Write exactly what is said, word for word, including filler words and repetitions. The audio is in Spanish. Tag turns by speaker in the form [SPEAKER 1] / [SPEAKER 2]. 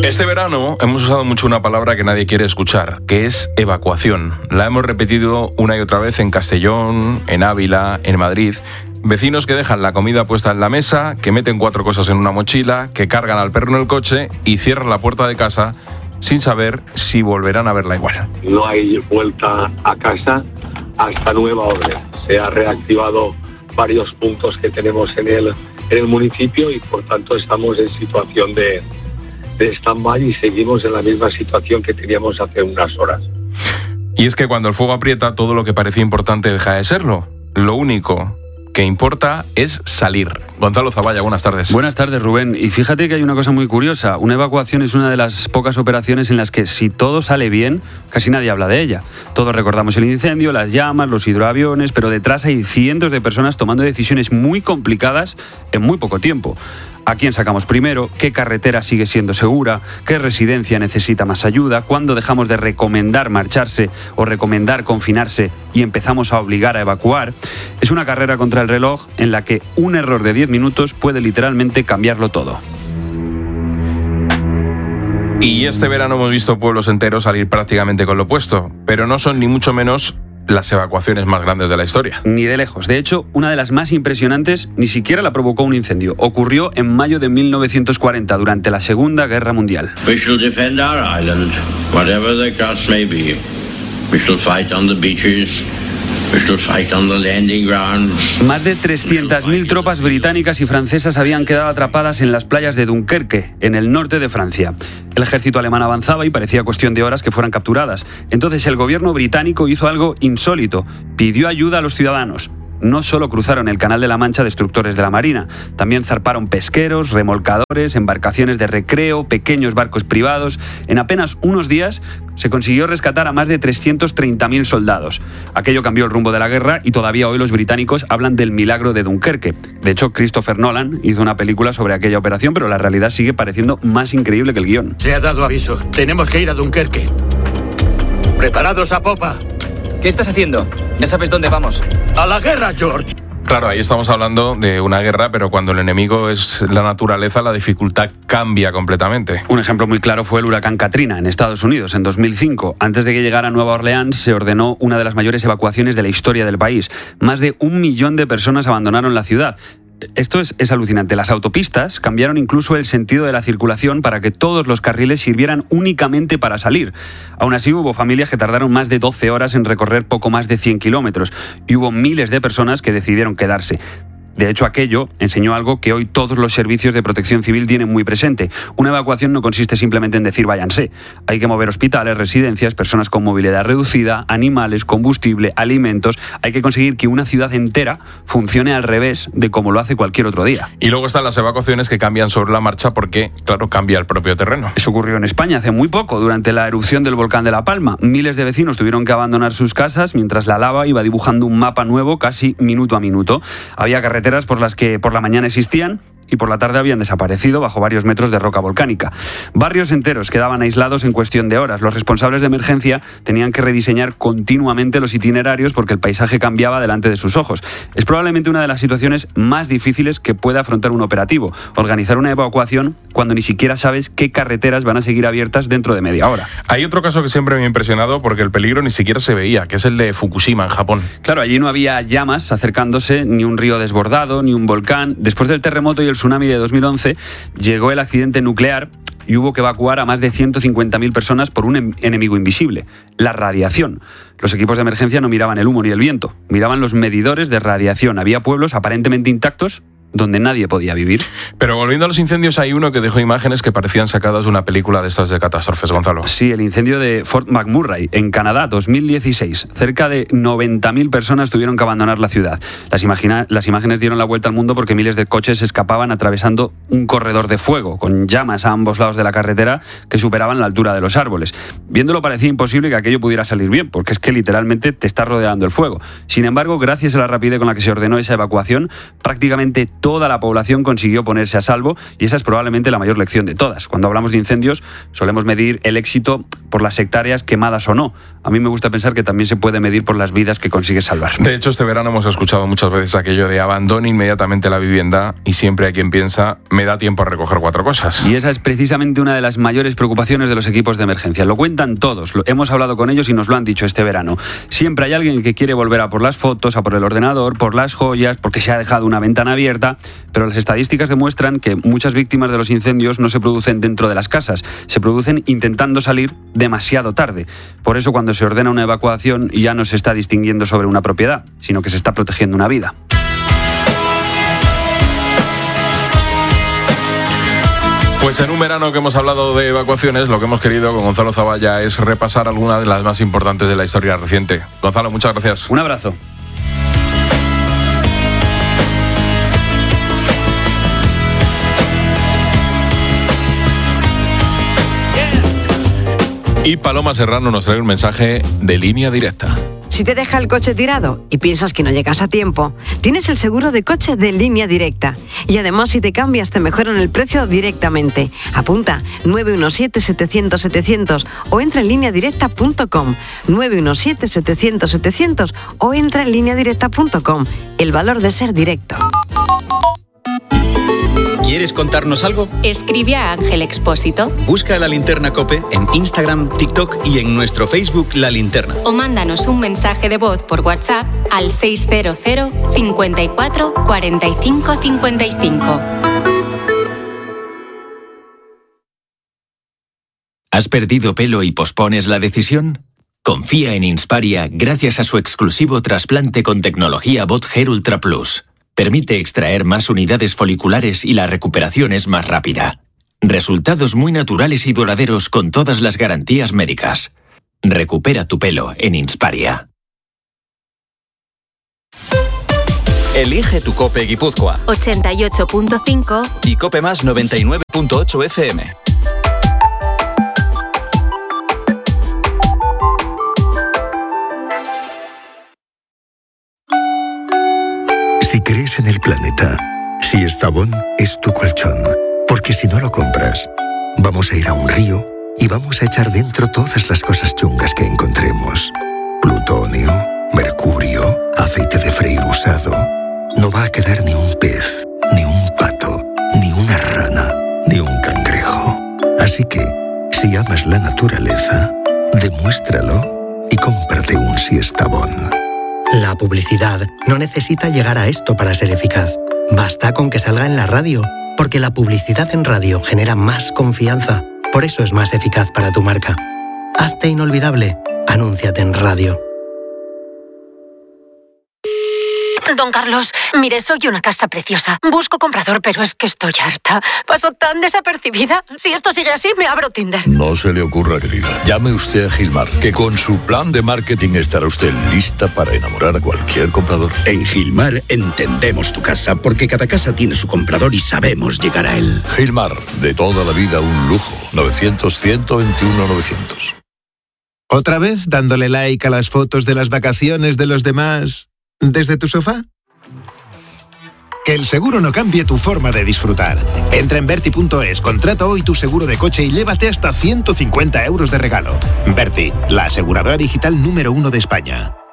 [SPEAKER 1] Este verano hemos usado mucho una palabra que nadie quiere escuchar, que es evacuación. La hemos repetido una y otra vez en Castellón, en Ávila, en Madrid. Vecinos que dejan la comida puesta en la mesa, que meten cuatro cosas en una mochila, que cargan al perro en el coche y cierran la puerta de casa sin saber si volverán a verla igual.
[SPEAKER 2] No hay vuelta a casa hasta nueva orden. Se han reactivado varios puntos que tenemos en el, en el municipio y por tanto estamos en situación de, de stand-by y seguimos en la misma situación que teníamos hace unas horas.
[SPEAKER 1] Y es que cuando el fuego aprieta, todo lo que parecía importante deja de serlo. Lo único que importa es salir. Gonzalo Zavalla, buenas tardes.
[SPEAKER 3] Buenas tardes, Rubén. Y fíjate que hay una cosa muy curiosa. Una evacuación es una de las pocas operaciones en las que, si todo sale bien, casi nadie habla de ella. Todos recordamos el incendio, las llamas, los hidroaviones, pero detrás hay cientos de personas tomando decisiones muy complicadas en muy poco tiempo. ¿A quién sacamos primero? ¿Qué carretera sigue siendo segura? ¿Qué residencia necesita más ayuda? ¿Cuándo dejamos de recomendar marcharse o recomendar confinarse y empezamos a obligar a evacuar? Es una carrera contra el reloj en la que un error de diez minutos puede literalmente cambiarlo todo.
[SPEAKER 1] Y este verano hemos visto pueblos enteros salir prácticamente con lo opuesto, pero no son ni mucho menos las evacuaciones más grandes de la historia.
[SPEAKER 3] Ni de lejos. De hecho, una de las más impresionantes ni siquiera la provocó un incendio. Ocurrió en mayo de mil novecientos cuarenta, durante la Segunda Guerra Mundial.
[SPEAKER 4] We shall defend our island, whatever the cost may be. We shall fight on the beaches. We shall fight on the landing grounds.
[SPEAKER 3] Más de trescientas mil tropas británicas y francesas habían quedado atrapadas en las playas de Dunkerque, en el norte de Francia. El ejército alemán avanzaba y parecía cuestión de horas que fueran capturadas. Entonces el gobierno británico hizo algo insólito. Pidió ayuda a los ciudadanos. No solo cruzaron el Canal de la Mancha destructores de la Marina, también zarparon pesqueros, remolcadores, embarcaciones de recreo, pequeños barcos privados. En apenas unos días se consiguió rescatar a más de trescientos treinta mil soldados. Aquello cambió el rumbo de la guerra y todavía hoy los británicos hablan del milagro de Dunkerque. De hecho, Christopher Nolan hizo una película sobre aquella operación, pero la realidad sigue pareciendo más increíble que el guión.
[SPEAKER 5] Se ha dado aviso. Tenemos que ir a Dunkerque. ¡Preparados a popa!
[SPEAKER 6] ¿Qué estás haciendo? Ya sabes dónde vamos.
[SPEAKER 5] ¡A la guerra, George!
[SPEAKER 1] Claro, ahí estamos hablando de una guerra, pero cuando el enemigo es la naturaleza, la dificultad cambia completamente.
[SPEAKER 3] Un ejemplo muy claro fue el huracán Katrina en Estados Unidos en dos mil cinco. Antes de que llegara a Nueva Orleans, se ordenó una de las mayores evacuaciones de la historia del país. Más de un millón de personas abandonaron la ciudad. Esto es, es alucinante. Las autopistas cambiaron incluso el sentido de la circulación para que todos los carriles sirvieran únicamente para salir. Aún así, hubo familias que tardaron más de doce horas en recorrer poco más de cien kilómetros y hubo miles de personas que decidieron quedarse. De hecho, aquello enseñó algo que hoy todos los servicios de protección civil tienen muy presente. Una evacuación no consiste simplemente en decir váyanse. Hay que mover hospitales, residencias, personas con movilidad reducida, animales, combustible, alimentos. Hay que conseguir que una ciudad entera funcione al revés de como lo hace cualquier otro día.
[SPEAKER 1] Y luego están las evacuaciones que cambian sobre la marcha porque, claro, cambia el propio terreno.
[SPEAKER 3] Eso ocurrió en España hace muy poco, durante la erupción del volcán de La Palma. Miles de vecinos tuvieron que abandonar sus casas mientras la lava iba dibujando un mapa nuevo casi minuto a minuto. Había carreteras por las que por la mañana existían y por la tarde habían desaparecido bajo varios metros de roca volcánica. Barrios enteros quedaban aislados en cuestión de horas. Los responsables de emergencia tenían que rediseñar continuamente los itinerarios porque el paisaje cambiaba delante de sus ojos. Es probablemente una de las situaciones más difíciles que puede afrontar un operativo, organizar una evacuación cuando ni siquiera sabes qué carreteras van a seguir abiertas dentro de media hora.
[SPEAKER 1] Hay otro caso que siempre me ha impresionado porque el peligro ni siquiera se veía, que es el de Fukushima, en Japón.
[SPEAKER 3] Claro, allí no había llamas acercándose, ni un río desbordado, ni un volcán. Después del terremoto y el tsunami de dos mil once, llegó el accidente nuclear y hubo que evacuar a más de ciento cincuenta mil personas por un enemigo invisible, la radiación. Los equipos de emergencia no miraban el humo ni el viento, miraban los medidores de radiación. Había pueblos aparentemente intactos donde nadie podía vivir.
[SPEAKER 1] Pero volviendo a los incendios, hay uno que dejó imágenes que parecían sacadas de una película de estas de catástrofes, Gonzalo.
[SPEAKER 3] Sí, el incendio de Fort McMurray, en Canadá, dos mil dieciséis. Cerca de noventa mil personas tuvieron que abandonar la ciudad. Las, imagina- las imágenes dieron la vuelta al mundo porque miles de coches escapaban atravesando un corredor de fuego, con llamas a ambos lados de la carretera que superaban la altura de los árboles. Viéndolo parecía imposible que aquello pudiera salir bien, porque es que literalmente te está rodeando el fuego. Sin embargo, gracias a la rapidez con la que se ordenó esa evacuación, prácticamente toda la población consiguió ponerse a salvo, y esa es probablemente la mayor lección de todas. Cuando hablamos de incendios solemos medir el éxito por las hectáreas quemadas o no. A mí me gusta pensar que también se puede medir por las vidas que consigues salvar.
[SPEAKER 1] De hecho, este verano hemos escuchado muchas veces aquello de abandone inmediatamente la vivienda, y siempre hay quien piensa, me da tiempo a recoger cuatro cosas.
[SPEAKER 3] Y esa es precisamente una de las mayores preocupaciones de los equipos de emergencia. Lo cuentan todos, lo, hemos hablado con ellos y nos lo han dicho este verano. Siempre hay alguien que quiere volver a por las fotos, a por el ordenador, por las joyas, porque se ha dejado una ventana abierta, pero las estadísticas demuestran que muchas víctimas de los incendios no se producen dentro de las casas, se producen intentando salir demasiado tarde. Por eso, cuando se ordena una evacuación, ya no se está distinguiendo sobre una propiedad, sino que se está protegiendo una vida.
[SPEAKER 1] Pues en un verano que hemos hablado de evacuaciones, lo que hemos querido con Gonzalo Zavalla es repasar algunas de las más importantes de la historia reciente. Gonzalo, muchas gracias.
[SPEAKER 3] Un abrazo.
[SPEAKER 1] Y Paloma Serrano nos trae un mensaje de Línea Directa.
[SPEAKER 7] Si te deja el coche tirado y piensas que no llegas a tiempo, tienes el seguro de coche de Línea Directa. Y además, si te cambias, te mejoran el precio directamente. Apunta nueve uno siete, setecientos, setecientos o entra en línea directa punto com. nueve uno siete, setecientos, setecientos o entra en línea directa punto com. El valor de ser directo.
[SPEAKER 8] ¿Quieres contarnos algo?
[SPEAKER 9] Escribe a Ángel Expósito.
[SPEAKER 8] Busca La Linterna COPE en Instagram, TikTok y en nuestro Facebook La Linterna.
[SPEAKER 9] O mándanos un mensaje de voz por WhatsApp al seis cero cero, cincuenta y cuatro, cuarenta y cinco, cincuenta y cinco.
[SPEAKER 10] ¿Has perdido pelo y pospones la decisión? Confía en Insparia gracias a su exclusivo trasplante con tecnología Bot Hair Ultra Plus. Permite extraer más unidades foliculares y la recuperación es más rápida. Resultados muy naturales y duraderos con todas las garantías médicas. Recupera tu pelo en Insparia.
[SPEAKER 8] Elige tu COPE Guipúzcoa.
[SPEAKER 9] ochenta y ocho punto cinco
[SPEAKER 8] Y COPE Más noventa y nueve punto ocho F M.
[SPEAKER 11] Si crees en el planeta, si Estavón es tu colchón, porque si no lo compras, vamos a ir a un río y vamos a echar dentro todas las cosas chungas que encontremos. Plutonio, mercurio, aceite de freír usado. No va a quedar ni un pez, ni un pato, ni una rana, ni un cangrejo. Así que, si amas la naturaleza, demuéstralo y cómprate un Siestabón.
[SPEAKER 12] La publicidad no necesita llegar a esto para ser eficaz. Basta con que salga en la radio, porque la publicidad en radio genera más confianza. Por eso es más eficaz para tu marca. Hazte inolvidable. Anúnciate en radio.
[SPEAKER 13] Don Carlos, mire, soy una casa preciosa. Busco comprador, pero es que estoy harta. Paso tan desapercibida. Si esto sigue así, me abro Tinder.
[SPEAKER 14] No se le ocurra, querida. Llame usted a Gilmar, que con su plan de marketing estará usted lista para enamorar a cualquier comprador.
[SPEAKER 15] En Gilmar entendemos tu casa, porque cada casa tiene su comprador y sabemos llegar a él.
[SPEAKER 14] Gilmar, de toda la vida un lujo. novecientos, ciento veintiuno, novecientos.
[SPEAKER 16] ¿Otra vez dándole like a las fotos de las vacaciones de los demás desde tu sofá? Que el seguro no cambie tu forma de disfrutar. Entra en Berti punto es, contrata hoy tu seguro de coche y llévate hasta ciento cincuenta euros de regalo. Berti, la aseguradora digital número uno de España.